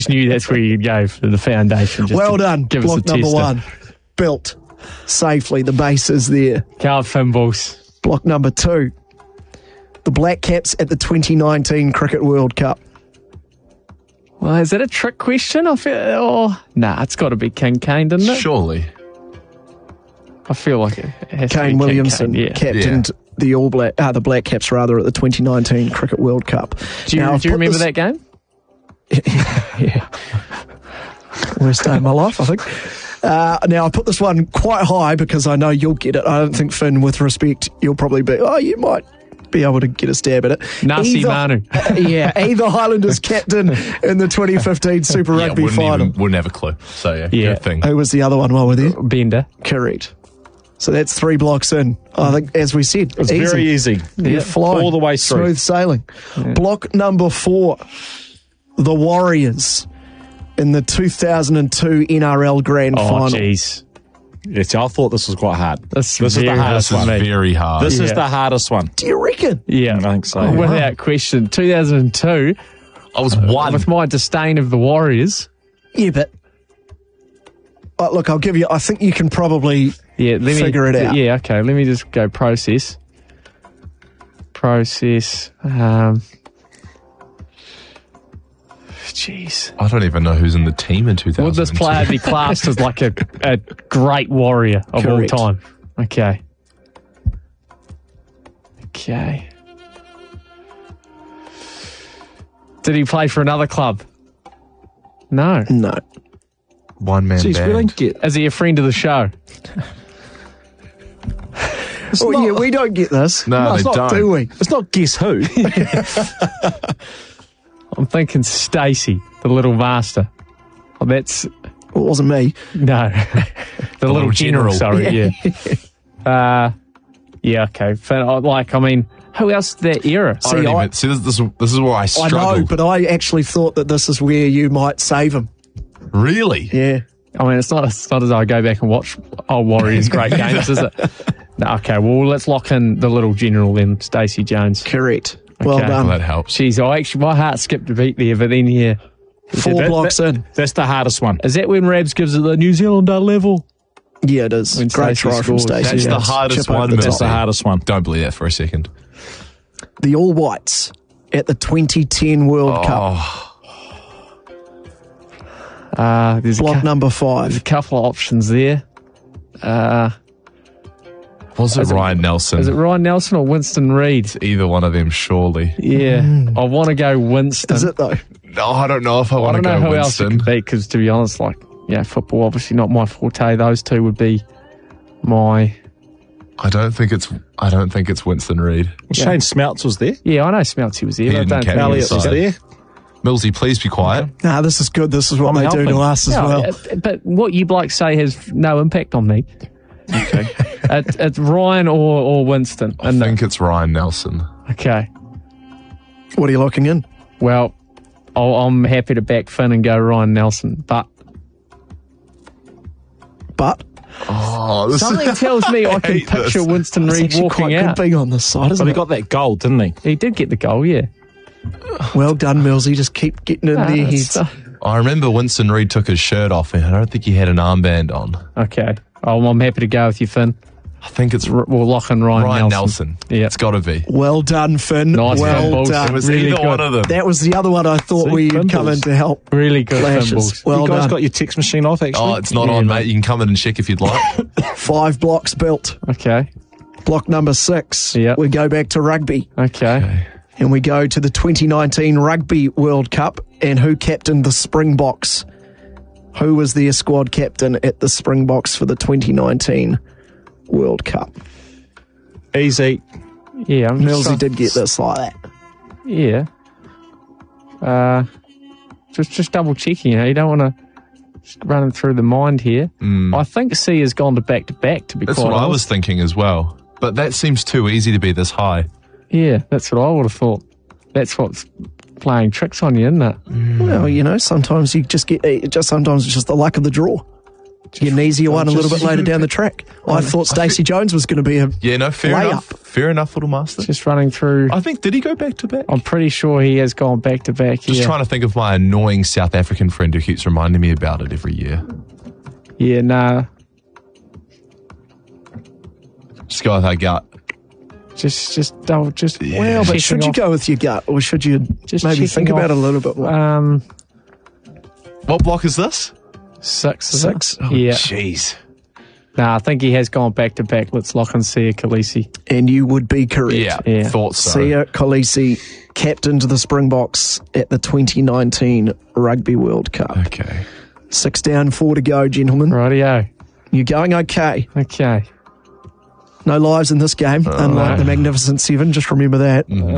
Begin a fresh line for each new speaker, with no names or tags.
knew that's where you'd go for the foundation. Just
Well
to
done.
Give
Block
us a
number
tester.
1. Built safely. The base is there.
Carl Fimbles.
Block number 2. The Black Caps at the 2019 Cricket World Cup.
Well, is that a trick question? I feel. Nah, it's got to be King Kane, didn't it?
Surely.
I feel like it has to
Kane
be
Williamson
King Kane, yeah.
captained the Black Caps rather at the 2019 Cricket World Cup.
Do you remember that game?
Yeah. Worst day of my life, I think. Now, I put this one quite high because I know you'll get it. I don't think, Finn, with respect, you'll probably be, you might be able to get a stab at it.
Nasi Manu.
Either Highlanders captain in the 2015 Super Rugby final.
Wouldn't have a clue. So, yeah,
Yeah.
good thing.
Who was the other one while we're there?
Bender.
Correct. So that's 3 blocks in. I think, as we said,
It's very easy.
You're flying.
All the way through.
Smooth sailing. Block number 4. The Warriors in the 2002 NRL Grand
Oh,
Final.
jeez.
Yes, I thought this was quite hard.
This
is the
very
hardest
hard
one.
for me.
Very hard.
This is
Yeah.
the hardest one.
Do you reckon?
Yeah.
I think so.
Without question. 2002,
I was one.
with my disdain of the Warriors.
Yeah, but look, I'll give you. I think you can probably figure it out.
Yeah, okay. Let me just go process. Jeez.
I don't even know who's in the team in 2002.
Would this player be classed as like a great warrior of
Correct.
all time? Okay. Did he play for another club? No.
No.
One-man
Jeez,
band.
we don't get.
Is he a friend of the show?
Yeah, we don't get this.
No,
it's
they
not,
don't.
do we?
It's not Guess Who.
I'm thinking Stacey, the little master. Oh, that's
Well, it wasn't me.
no, the little general.
general.
Sorry, yeah. Yeah, okay. I mean, who else that era?
I don't even, see, this is where I
I
struggle.
know, but I actually thought that this is where you might save him.
Really?
Yeah.
I mean, it's not as though I go back and watch Warriors great games, is it? No, okay, well, let's lock in the little general then, Stacey Jones.
Correct. Well
Okay.
done.
Well, that helps.
Jeez, my heart skipped a beat there, but then, yeah.
4 blocks in.
That's the hardest one.
Is that when Rabs gives it the New Zealander level?
Yeah, it is.
When
Great
Stacey
try from
scores.
Stacey.
That's the
Jones.
hardest
Chip over
one,
the
Mills.
That's
top.
the hardest one.
Don't believe that for a second.
The All Whites at the 2010 World Cup.
There's
Block number
there's
5.
a couple of options there.
Was it Ryan Nelson?
Is it Ryan Nelson or Winston Reid?
Either one of them, surely.
Yeah, I want to go Winston.
Is it though?
No, I don't know if I
I
want
don't
to
know
go
who else it
Winston.
could be, because to be honest, football obviously not my forte. Those two would be my.
I don't think it's Winston Reid.
Shane Smelts was there.
Yeah, I know Smeltsy was there.
He
But I
didn't
don't
captain
think
the
Elliot was
side.
there.
Millsy, please be quiet.
Nah, this is good. This is what they do to us as
No,
well.
But what you blokes say has no impact on me. Okay, it's Ryan or Winston.
I think it's Ryan Nelson.
Okay.
What are you locking in?
Well, I'm happy to back Finn and go Ryan Nelson, but
But
Oh, this
something tells me I can
hate this.
picture Winston
it's
Reid
actually
walking
quite
out.
good being on this side, isn't
But he
it?
got that goal, didn't he?
He did get the goal, yeah.
Well done, Millsy. Just keep getting in their heads.
I remember Winston Reid took his shirt off, and I don't think he had an armband on.
Okay. I'm happy to go with you, Finn.
I think it's
We'll lock in Ryan
Nelson.
Yeah.
It's got to be.
Well done, Finn.
Nice
well
Fimbles.
done.
It was
Really
either
good.
one of them.
That was the other one I thought
See,
where you'd come in
Fimbles.
to help.
Really good
Flashes.
Fimbles.
Well
you guys
done.
got your text machine off, actually?
Oh, it's not
Yeah,
on,
no.
mate. You can come in and check if you'd like.
5 blocks built.
Okay.
Block number 6.
Yep.
We go back to rugby.
Okay.
And we go to the 2019 Rugby World Cup. And who captained the Springboks? Who was their squad captain at the Springboks for the 2019 World Cup?
Easy.
Yeah, I'm just
Millsy
trying-
did get this like that.
Yeah. Just double checking, you don't want to just run it through the mind here. I think C has gone to back, to be
That's
quite
what I
honest.
was thinking as well. But that seems too easy to be this high.
Yeah, that's what I would have thought. That's what's playing tricks on you, isn't it?
Well, sometimes you just get, sometimes it's just the luck of the draw. Get an easier one a little bit
just-
later down the track. I thought Stacey Jones was going to be a
Yeah, no, fair
layup.
enough. Fair enough, Little Master.
Just running through.
I think, did he go back to back?
I'm pretty sure he has gone back to back.
Just trying to think of my annoying South African friend who keeps reminding me about it every year.
Yeah, nah.
Just go with our gut.
Just
well, but should you go with your gut or should you
Just
maybe
checking
think about it a
off,
little bit more?
What block is this?
6. is it?
6? Oh,
Yeah.
Jeez.
Nah, I think he has gone back to back. Let's lock in Sia Khaleesi.
And you would be correct.
Yeah.
Thought so.
Sia Khaleesi captained the Springboks at the 2019 Rugby World Cup.
Okay.
6 down, 4 to go, gentlemen.
Rightio.
You're going okay.
Okay.
No lives in this game, unlike the Magnificent Seven. Just remember that.